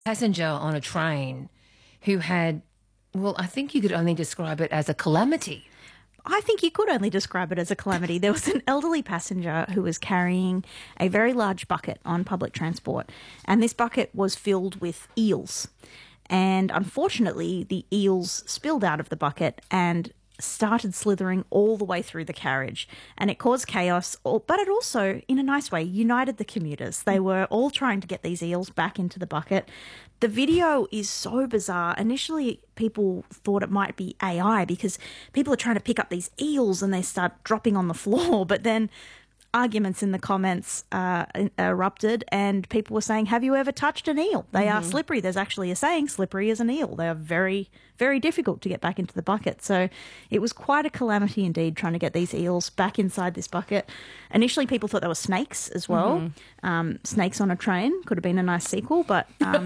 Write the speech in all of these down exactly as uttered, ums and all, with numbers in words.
Passenger on a train who had, well, I think you could only describe it as a calamity. I think you could only describe it as a calamity. There was an elderly passenger who was carrying a very large bucket on public transport, and this bucket was filled with eels. And unfortunately, the eels spilled out of the bucket and started slithering all the way through the carriage, and it caused chaos, but it also, in a nice way, united the commuters. They were all trying to get these eels back into the bucket. The video is so bizarre. Initially, people thought it might be A I because people are trying to pick up these eels and they start dropping on the floor, but then arguments in the comments uh, erupted, and people were saying, have you ever touched an eel? They mm-hmm. are slippery. There's actually a saying, slippery as an eel. They are very, very difficult to get back into the bucket. So it was quite a calamity indeed trying to get these eels back inside this bucket. Initially, people thought they were snakes as well. Mm-hmm. Um, snakes on a train could have been a nice sequel, but um,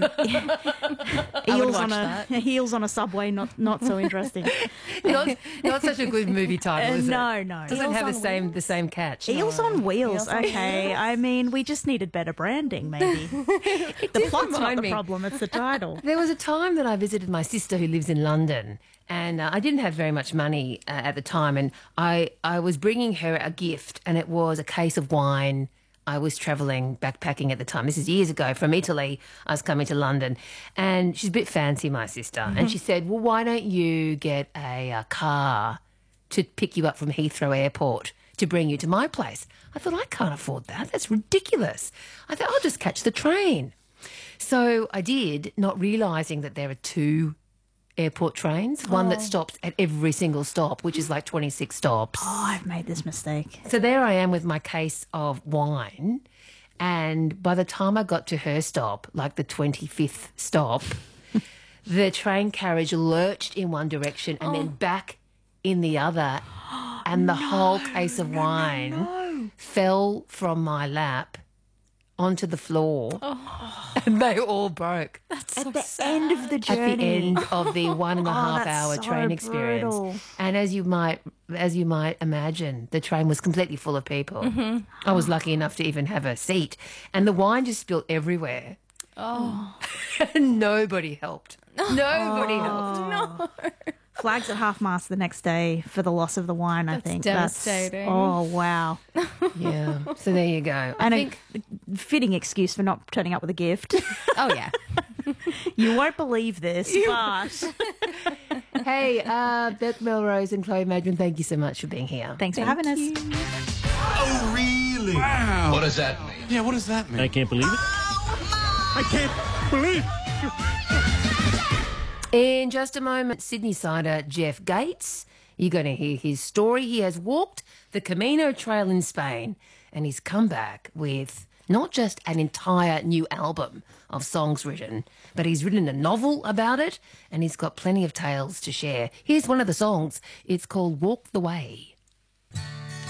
eels on a eels on a subway, not not so interesting. not, not such a good movie title, is uh, it? No, no. Doesn't Eels have the on same wheels? the same catch. Eels no. on wheels. Eels on Okay, wheels. I mean, we just needed better branding, maybe. The plot's not remind the me. problem; it's the title. There was a time that I visited my sister who lives in London, and uh, I didn't have very much money uh, at the time, and I, I was bringing her a gift, and it was a case of wine. I was travelling, backpacking at the time. This is years ago from Italy. I was coming to London, and she's a bit fancy, my sister, mm-hmm. and she said, well, why don't you get a, a car to pick you up from Heathrow Airport to bring you to my place? I thought, I can't afford that. That's ridiculous. I thought, I'll just catch the train. So I did, not realising that there are two airport trains, one oh. that stops at every single stop, which is like twenty-six stops. Oh, I've made this mistake. So there I am with my case of wine, and by the time I got to her stop, like the twenty-fifth stop, the train carriage lurched in one direction and oh. then back in the other, and the no, whole case of wine no, no, no. fell from my lap onto the floor, oh. and they all broke. That's At so the sad. end of the journey. At the end of the one and a Oh, half that's hour so train experience. brutal. And as you might as you might imagine, the train was completely full of people. Mm-hmm. I was lucky enough to even have a seat, and the wine just spilled everywhere. Oh. And nobody helped. Nobody Oh. helped. No. Flags at half mast the next day for the loss of the wine, I That's think. devastating. That's, oh, wow. Yeah. So there you go. And I a think fitting excuse for not turning up with a gift. Oh, yeah. You won't believe this, but hey, uh, Beth Melrose and Chloe Madron, thank you so much for being here. thanks Thank for having you. us. Oh, really? Wow. What does that mean? Yeah, what does that mean? I can't believe it. I can't believe In just a moment, Sydney-sider Jeff Gates. You're going to hear his story. He has walked the Camino Trail in Spain, and he's come back with not just an entire new album of songs written, but he's written a novel about it, and he's got plenty of tales to share. Here's one of the songs. It's called Walk the Way.